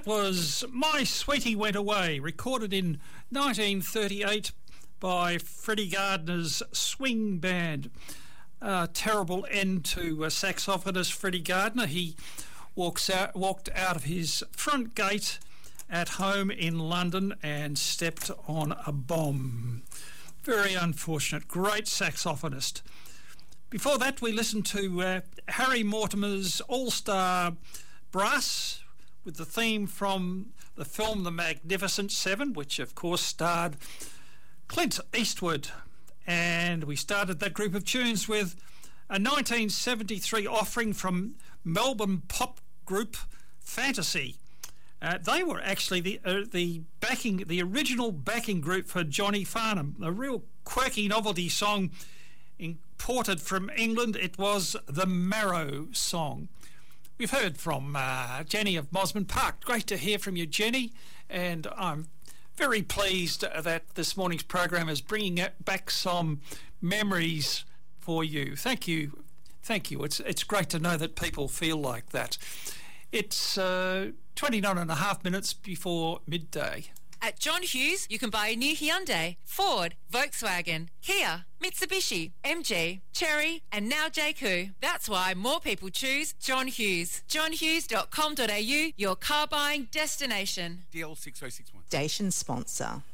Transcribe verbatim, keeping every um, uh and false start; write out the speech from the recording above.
That was My Sweetie Went Away, recorded in nineteen thirty-eight by Freddie Gardner's Swing Band. A terrible end to uh, saxophonist Freddie Gardner. He walks out, walked out of his front gate at home in London and stepped on a bomb. Very unfortunate. Great saxophonist. Before that, we listened to uh, Harry Mortimer's All-Star Brass with the theme from the film The Magnificent Seven, which of course starred Clint Eastwood. And we started that group of tunes with a nineteen seventy-three offering from Melbourne pop group Fantasy. Uh, they were actually the uh, the backing, the original backing group for Johnny Farnham, a real quirky novelty song imported from England. It was the Marrow Song. We've heard from uh, Jenny of Mosman Park. Great to hear from you, Jenny, and I'm very pleased that this morning's program is bringing back some memories for you. Thank you. Thank you. It's it's great to know that people feel like that. It's uh, twenty-nine and a half minutes before midday. At John Hughes, you can buy a new Hyundai, Ford, Volkswagen, Kia, Mitsubishi, M G, Chery, and now J Q. That's why more people choose John Hughes. john hughes dot com dot a u, your car buying destination. D L six oh six one. Station sponsor.